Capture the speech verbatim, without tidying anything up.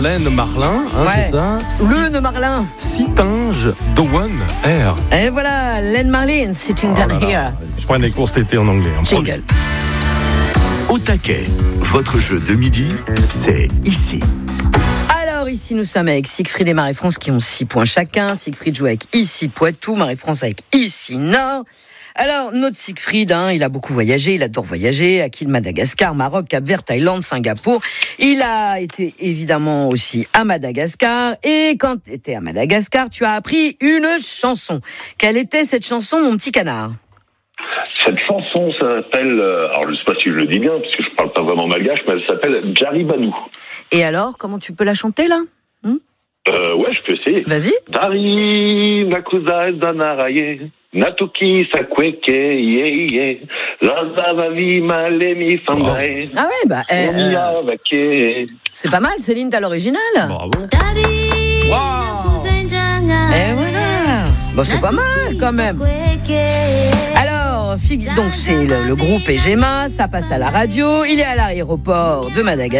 Laine Marlin, hein, Ouais. c'est ça. Le ne Marlin. Sitinge Dowan Air. Et voilà, Len Marlin, Sitting Oh Down là là. Here. Je prends des courses d'été en anglais. hein. Jingle. Au taquet, votre jeu de midi, c'est ici. Alors ici nous sommes avec Siegfried et Marie-France qui ont six points chacun. Siegfried joue avec Ici Poitou, Marie-France avec Ici Nord. Alors notre Siegfried, hein, il a beaucoup voyagé, il adore voyager, à Kiel, Madagascar, Maroc, Cap-Vert, Thaïlande, Singapour. Il a été évidemment aussi à Madagascar et quand tu étais à Madagascar, tu as appris une chanson. Quelle était cette chanson, mon petit canard ? Cette chanson s'appelle, euh, alors je sais pas si je le dis bien, parce que je parle pas vraiment malgache, mais elle s'appelle Jaribanou. Et alors, comment tu peux la chanter là ? Euh, ouais, je peux essayer. Vas-y. Dari nakuza danaraye, natuki sakweke ye ye, lazavavi malemi fandae. Ah ouais, bah eh, euh, Vake. c'est pas mal, Céline, t'as l'original. Bravo. Et voilà. Bon, c'est pas mal quand même. Alors, fig- donc c'est le, le groupe Egema, ça passe à la radio, il est à l'aéroport de Madagascar.